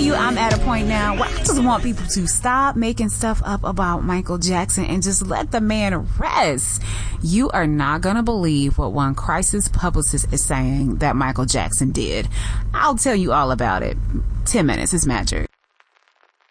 you, I'm at a point now where I just want people to stop making stuff up about Michael Jackson and just let the man rest. You are not going to believe what one crisis publicist is saying that Michael Jackson did. I'll tell you all about it. 10 minutes is magic.